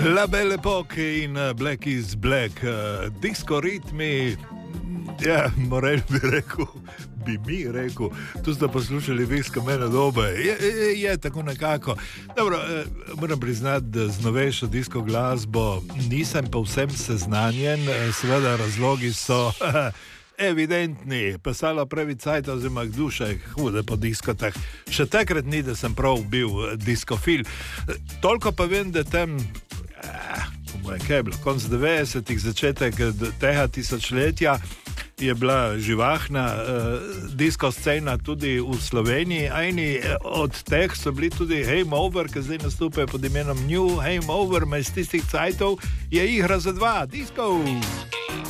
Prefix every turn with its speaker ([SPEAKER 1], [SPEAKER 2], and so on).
[SPEAKER 1] La Belle Époque in Black is Black, disco ritmi, ja, Morel bi mi rekel, tu ste poslušali Viska mene dobe, je tako nekako. Dobro, moram priznati, da z novejšo disko glasbo nisem povsem seznanjen, seveda razlogi so evidentni, pisalo pravi cajt oziroma duše hude po diskotah. Še takrat ni, da sem prav bil diskofil. Toliko pa vem, da tam kaj je bilo, konc 90-ih, začetek tega tisočletja je bila živahna disko scena tudi v Sloveniji. Eni od teh so bili tudi Game Over, ki zdaj nastopajo pod imenom New Game Over, iz tistih cajtov je igra za dva, disko!